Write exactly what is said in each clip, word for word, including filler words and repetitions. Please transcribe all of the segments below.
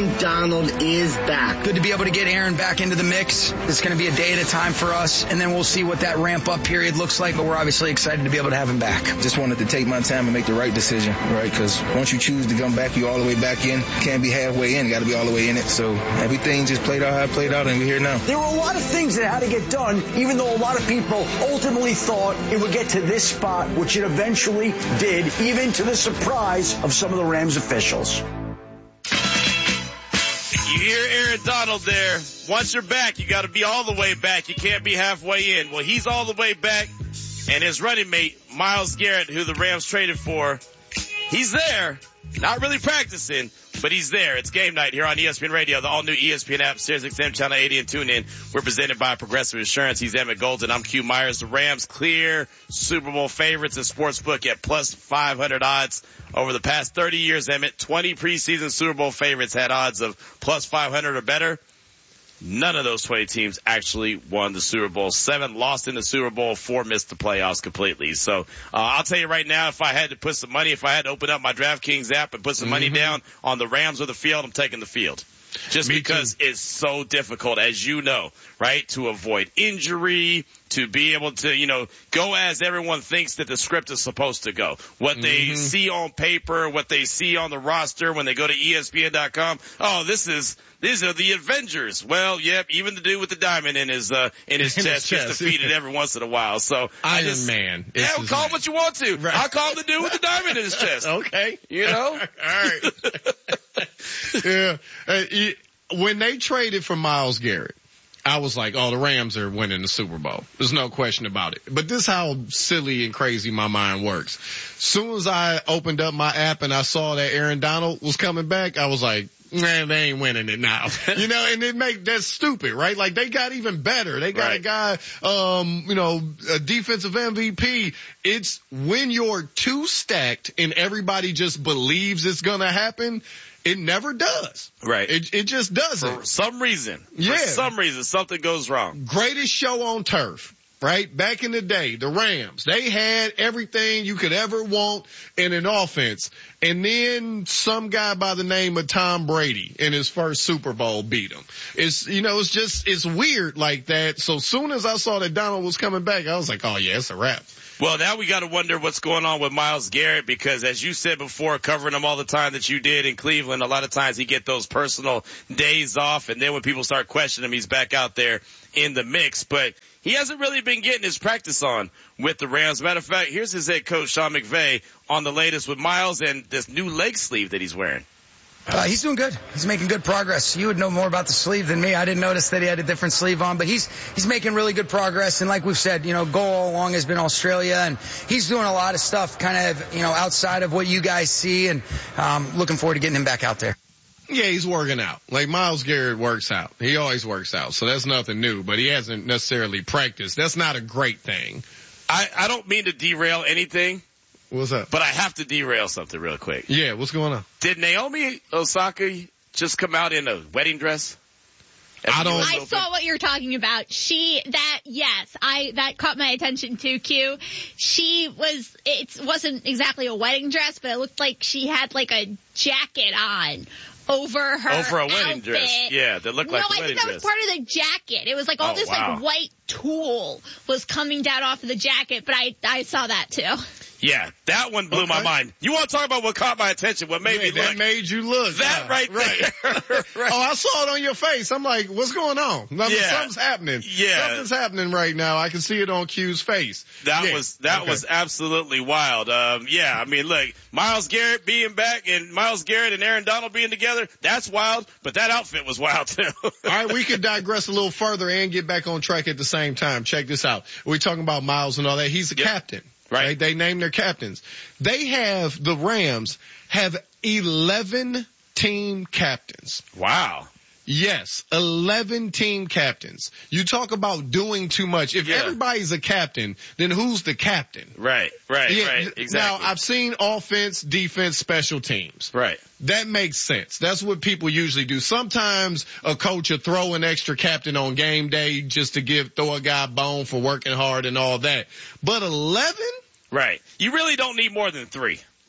Aaron Donald is back. Good to be able to get Aaron back into the mix. It's going to be a day at a time for us, and then we'll see what that ramp-up period looks like, but we're obviously excited to be able to have him back. Just wanted to take my time and make the right decision, right? Because once you choose to come back, you all the way back in. Can't be halfway in. Got to be all the way in it. So everything just played out how it played out, and we're here now. There were a lot of things that had to get done, even though a lot of people ultimately thought it would get to this spot, which it eventually did, even to the surprise of some of the Rams officials. You hear Aaron Donald there. Once you're back, you got to be all the way back. You can't be halfway in. Well, he's all the way back, and his running mate, Myles Garrett, who the Rams traded for, he's there. Not really practicing, but he's there. It's game night here on E S P N Radio, the all-new E S P N app, Sirius X M Channel eighty, and TuneIn. We're presented by Progressive Insurance. He's Emmett Golden. I'm Q Myers. The Rams clear Super Bowl favorites in Sportsbook at plus five hundred odds. Over the past thirty years, Emmett, twenty preseason Super Bowl favorites had odds of plus five hundred or better. None of those twenty teams actually won the Super Bowl. Seven lost in the Super Bowl. Four missed the playoffs completely. So uh, I'll tell you right now, if I had to put some money, if I had to open up my DraftKings app and put some mm-hmm. money down on the Rams or the field, I'm taking the field. Just Me because too. It's so difficult, as you know, right, to avoid injury, to be able to, you know, go as everyone thinks that the script is supposed to go. What mm-hmm. they see on paper, what they see on the roster when they go to E S P N dot com. Oh, this is, these are the Avengers. Well, yep, even the dude with the diamond in his, uh, in his in chest gets defeated every once in a while. So Iron I just, Man. Yeah, well, call it what you want to. Right. I'll call the dude with the diamond in his chest. Okay. You know? All right. Yeah. Uh, when they traded for Myles Garrett, I was like, oh, the Rams are winning the Super Bowl. There's no question about it. But this is how silly and crazy my mind works. Soon as I opened up my app and I saw that Aaron Donald was coming back, I was like, man, they ain't winning it now. You know, and it make, that's stupid, right? Like they got even better. They got right. a guy, um, you know, a defensive M V P. It's when you're too stacked and everybody just believes it's gonna happen. It never does. Right. It, it just doesn't. For some reason. Yeah. For some reason, something goes wrong. Greatest show on turf. Right? Back in the day, the Rams, they had everything you could ever want in an offense. And then some guy by the name of Tom Brady in his first Super Bowl beat them. It's, you know, it's just, it's weird like that. So soon as I saw that Donald was coming back, I was like, oh yeah, it's a wrap. Well, now we got to wonder what's going on with Myles Garrett because, as you said before, covering him all the time that you did in Cleveland, a lot of times he get those personal days off, and then when people start questioning him, he's back out there in the mix. But he hasn't really been getting his practice on with the Rams. Matter of fact, here's his head coach, Sean McVay, on the latest with Myles and this new leg sleeve that he's wearing. Uh, he's doing good. He's making good progress. You would know more about the sleeve than me. I didn't notice that he had a different sleeve on, but he's he's making really good progress. And like we've said, you know, goal all along has been Australia, and he's doing a lot of stuff kind of, you know, outside of what you guys see, and um, looking forward to getting him back out there. Yeah, he's working out. Like Myles Garrett works out. He always works out, so that's nothing new, but he hasn't necessarily practiced. That's not a great thing. I, I don't mean to derail anything. What's up? But I have to derail something real quick. Yeah, what's going on? Did Naomi Osaka just come out in a wedding dress? I don't. I saw what you're talking about. She, that, yes, I, that caught my attention too, Q. She was, it wasn't exactly a wedding dress, but it looked like she had like a jacket on over her Over a wedding outfit. dress. Yeah, that looked like no, a wedding dress. No, I think that was part of the jacket. It was like all oh, this wow. like white tulle was coming down off of the jacket, but I, I saw that too. Yeah, that one blew okay. my mind. You want to talk about what caught my attention? What made yeah, me that look? made you look. That yeah, right there. right. Oh, I saw it on your face. I'm like, what's going on? I mean, yeah. Something's happening. Yeah. Something's happening right now. I can see it on Q's face. That yeah. was, that okay. was absolutely wild. Um, yeah, I mean, look, Myles Garrett being back and Myles Garrett and Aaron Donald being together, that's wild, but that outfit was wild too. All right, we could digress a little further and get back on track at the same time. Check this out. We're talking about Myles and all that. He's a yep. captain. Right. right. They name their captains. They have, the Rams have eleven team captains. Wow. Yes, eleven team captains. You talk about doing too much. If yeah. everybody's a captain, then who's the captain? Right, right, yeah. right. Exactly. Now, I've seen offense, defense, special teams. Right. That makes sense. That's what people usually do. Sometimes a coach will throw an extra captain on game day just to give, throw a guy a bone for working hard and all that. But eleven? Right. You really don't need more than three.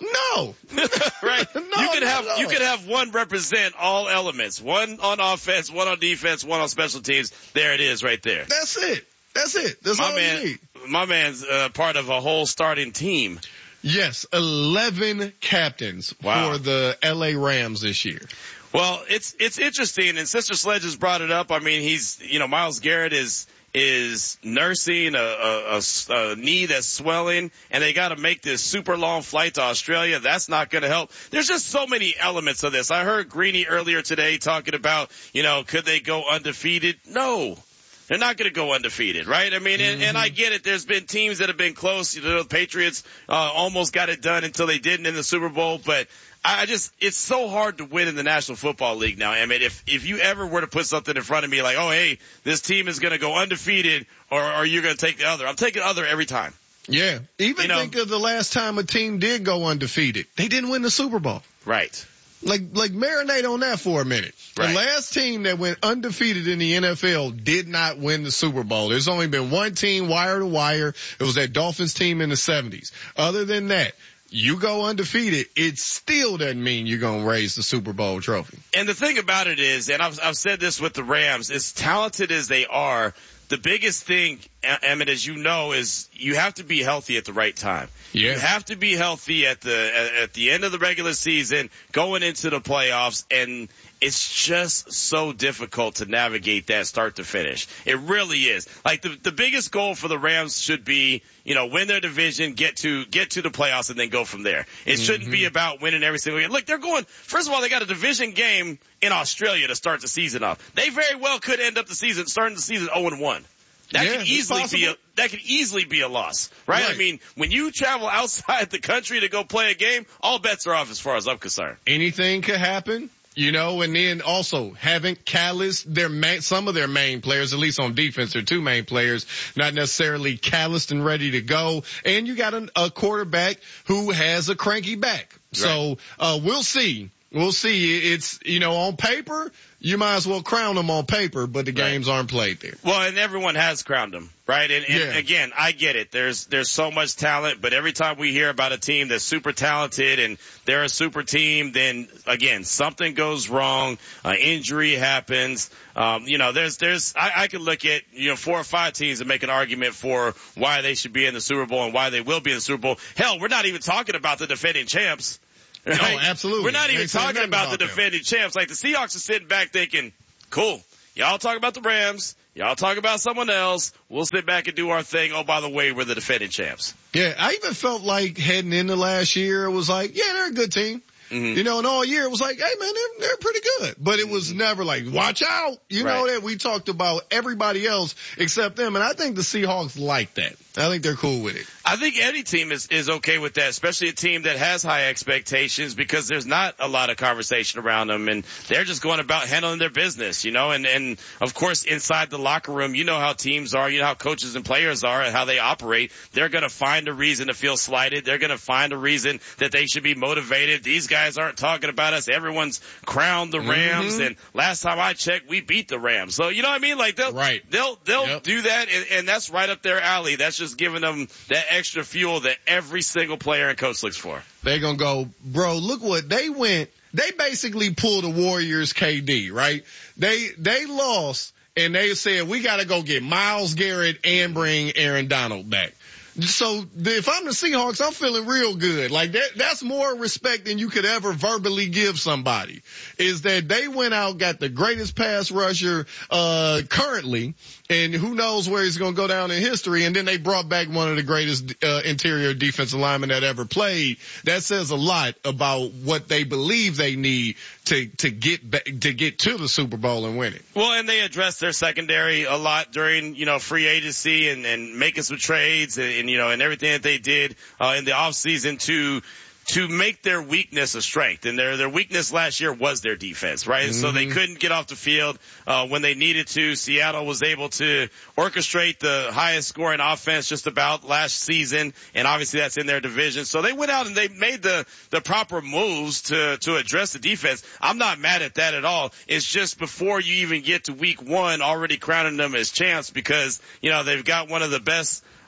No. Right? No, you could have no. you could have one represent all elements. One on offense, one on defense, one on special teams. There it is right there. That's it. That's it. That's my all man, you need. My man's uh, part of a whole starting team. Yes, eleven captains Wow. for the L A Rams this year. Well, it's it's interesting, and Sister Sledge has brought it up. I mean, he's you know Myles Garrett is is nursing a, a, a, a knee that's swelling, and they got to make this super long flight to Australia. That's not going to help. There's just so many elements of this. I heard Greeny earlier today talking about, you know, could they go undefeated? No. They're not going to go undefeated, right? I mean, and, Mm-hmm. and I get it. There's been teams that have been close. You know, the Patriots uh, almost got it done until they didn't in the Super Bowl, but I just, it's so hard to win in the National Football League now. I mean, if, if you ever were to put something in front of me like, oh, hey, this team is going to go undefeated, or, or you're going to take the other, I'm taking the other every time. Yeah. Even You know- think of the last time a team did go undefeated. They didn't win the Super Bowl. Right. Like, like marinate on that for a minute. Right. The last team that went undefeated in the N F L did not win the Super Bowl. There's only been one team wire to wire. It was that Dolphins team in the seventies. Other than that, you go undefeated, it still doesn't mean you're going to raise the Super Bowl trophy. And the thing about it is, and I've, I've said this with the Rams, as talented as they are, the biggest thing, Emmett, as you know, is you have to be healthy at the right time. Yeah. You have to be healthy at the at, at the end of the regular season, going into the playoffs, and it's just so difficult to navigate that start to finish. It really is. Like the the biggest goal for the Rams should be, you know, win their division, get to get to the playoffs, and then go from there. It mm-hmm. shouldn't be about winning every single game. Look, they're going. First of all, they got a division game in Australia to start the season off. They very well could end up the season starting the season oh and one. That yeah, could easily be a, that could easily be a loss, right? right? I mean, when you travel outside the country to go play a game, all bets are off as far as I'm concerned. Anything could happen, you know, and then also haven't calloused their main, some of their main players, at least on defense, their two main players, not necessarily calloused and ready to go. And you got a, a quarterback who has a cranky back. Right. So, uh, we'll see. We'll see. It's, you know, on paper, you might as well crown them on paper, but the games right. aren't played there. Well, and everyone has crowned them, right? And, and yeah. again, I get it. There's, there's so much talent, but every time we hear about a team that's super talented and they're a super team, then again, something goes wrong, uh, injury happens. Um, you know, there's, there's, I, I could look at, you know, four or five teams and make an argument for why they should be in the Super Bowl and why they will be in the Super Bowl. Hell, we're not even talking about the defending champs. Right? No, absolutely. We're not even talking about, about the them. defending champs. Like the Seahawks are sitting back thinking, cool, y'all talk about the Rams, y'all talk about someone else, we'll sit back and do our thing. Oh, by the way, we're the defending champs. Yeah, I even felt like heading into last year, it was like, yeah, they're a good team. Mm-hmm. You know, and all year it was like, hey man, they're, they're pretty good. But it was never like, watch out. You right. know that we talked about everybody else except them. And I think the Seahawks like that. I think they're cool with it. I think any team is, is okay with that, especially a team that has high expectations because there's not a lot of conversation around them and they're just going about handling their business, you know, and, and of course inside the locker room, you know how teams are, you know how coaches and players are and how they operate. They're going to find a reason to feel slighted. They're going to find a reason that they should be motivated. These guys aren't talking about us. Everyone's crowned the Rams mm-hmm. and last time I checked, we beat the Rams. So you know what I mean? Like they'll, right. they'll, they'll yep. do that and, and that's right up their alley. That's just giving them that extra fuel that every single player and coach looks for. They're going to go, bro, look what they went. They basically pulled the Warriors K D, right? They, they lost and they said, we got to go get Myles Garrett and bring Aaron Donald back. So if I'm the Seahawks, I'm feeling real good. Like that, that's more respect than you could ever verbally give somebody is that they went out, got the greatest pass rusher, uh, currently, and who knows where he's going to go down in history. And then they brought back one of the greatest, uh, interior defensive linemen that ever played. That says a lot about what they believe they need to, to get back, to get to the Super Bowl and win it. Well, and they addressed their secondary a lot during, you know, free agency and, and making some trades and, and, you know, and everything that they did, uh, in the offseason to, to make their weakness a strength. And their, their weakness last year was their defense, right? Mm-hmm. So they couldn't get off the field, uh, when they needed to. Seattle was able to orchestrate the highest scoring offense just about last season. And obviously that's in their division. So they went out and they made the, the proper moves to, to address the defense. I'm not mad at that at all. It's just before you even get to week one, already crowning them as champs because, you know, they've got one of the best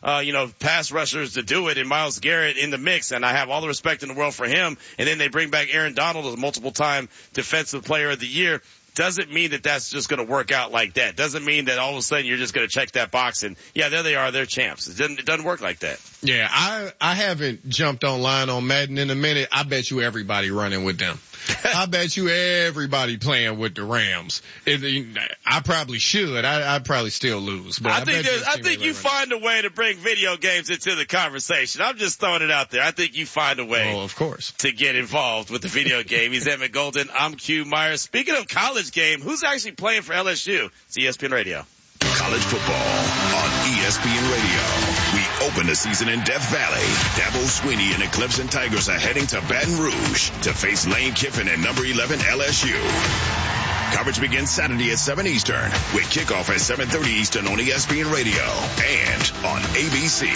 uh, you know, pass rushers to do it, and Myles Garrett in the mix, and I have all the respect in the world for him. And then they bring back Aaron Donald as a multiple-time Defensive Player of the Year. Doesn't mean that that's just going to work out like that. Doesn't mean that all of a sudden you're just going to check that box and, yeah, there they are, they're champs. It doesn't, it doesn't work like that. Yeah, I, I haven't jumped online on Madden in a minute. I bet you everybody running with them. I bet you everybody playing with the Rams. It, I probably should. I, I'd probably still lose. But I, I think, bet I think you find a way to bring video games into the conversation. I'm just throwing it out there. I think you find a way. Oh, of course. To get involved with the video game. He's Emmett Golden. I'm Q Myers. Speaking of college game, who's actually playing for L S U? It's E S P N Radio. College football on E S P N Radio. We open the season in Death Valley. Dabo Swinney and the Clemson Tigers are heading to Baton Rouge to face Lane Kiffin and number eleven L S U. Coverage begins Saturday at seven Eastern with kickoff at seven thirty Eastern on E S P N Radio and on A B C.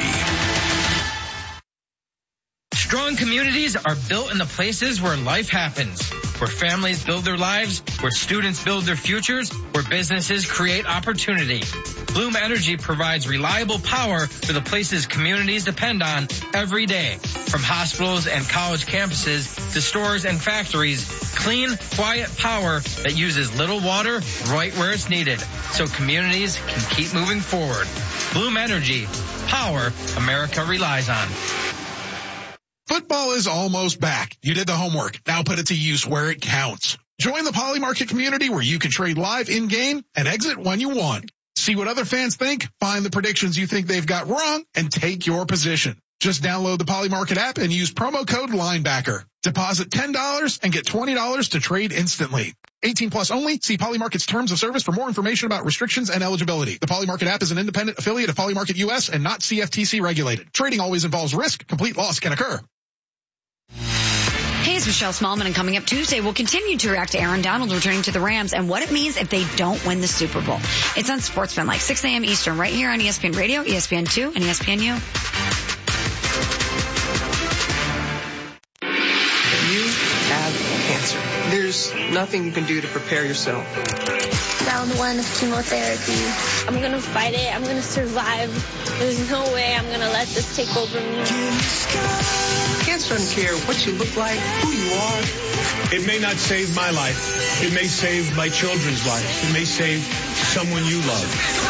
Strong communities are built in the places where life happens, where families build their lives, where students build their futures, where businesses create opportunity. Bloom Energy provides reliable power for the places communities depend on every day. From hospitals and college campuses to stores and factories, clean, quiet power that uses little water right where it's needed, so communities can keep moving forward. Bloom Energy, power America relies on. Football is almost back. You did the homework. Now put it to use where it counts. Join the Poly Market community where you can trade live in-game and exit when you want. See what other fans think, find the predictions you think they've got wrong, and take your position. Just download the Poly Market app and use promo code Linebacker. Deposit ten dollars and get twenty dollars to trade instantly. eighteen plus only. See Poly Market's terms of service for more information about restrictions and eligibility. The Poly Market app is an independent affiliate of Poly Market U S and not C F T C regulated. Trading always involves risk. Complete loss can occur. Hey, it's Michelle Smallman, and coming up Tuesday, we'll continue to react to Aaron Donald returning to the Rams and what it means if they don't win the Super Bowl. It's on Sportsman, like six a.m. Eastern, right here on E S P N Radio, E S P N two, and E S P N U. You have cancer. There's nothing you can do to prepare yourself. Round one of chemotherapy. I'm going to fight it. I'm going to survive. There's no way I'm going to let this take over me. Cancer doesn't care what you look like, who you are. It may not save my life. It may save my children's lives. It may save someone you love.